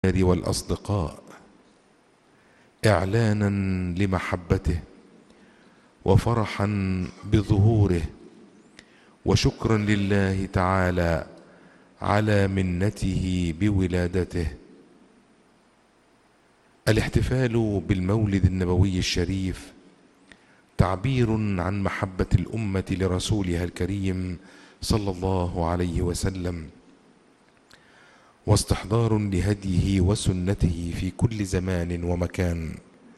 والأصدقاء إعلانا لمحبته وفرحا بظهوره وشكرا لله تعالى على منته بولادته. الاحتفال بالمولد النبوي الشريف تعبير عن محبة الأمة لرسولها الكريم صلى الله عليه وسلم، واستحضار لهديه وسنته في كل زمان ومكان،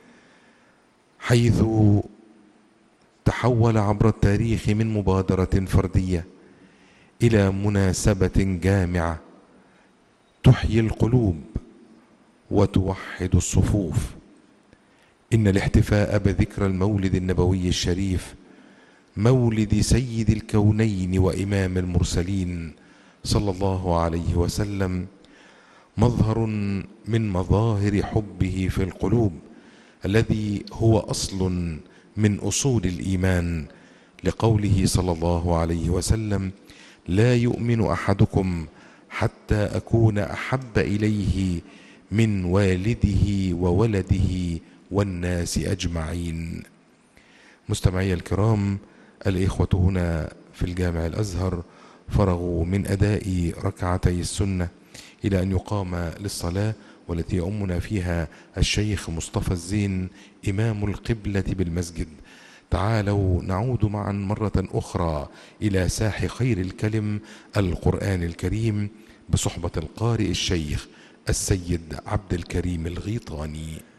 حيث تحول عبر التاريخ من مبادرة فردية إلى مناسبة جامعة تحيي القلوب وتوحد الصفوف. إن الاحتفاء بذكرى المولد النبوي الشريف مولد سيد الكونين وإمام المرسلين صلى الله عليه وسلم مظهر من مظاهر حبه في القلوب، الذي هو أصل من أصول الإيمان، لقوله صلى الله عليه وسلم: لا يؤمن أحدكم حتى أكون أحب إليه من والده وولده والناس أجمعين. مستمعي الكرام، الإخوة هنا في الجامع الأزهر فرغوا من أداء ركعتي السنة إلى أن يقام للصلاة، والتي يؤمنا فيها الشيخ مصطفى الزين إمام القبلة بالمسجد. تعالوا نعود معا مرة أخرى إلى ساح خير الكلم القرآن الكريم بصحبة القارئ الشيخ السيد عبد الكريم الغيطاني.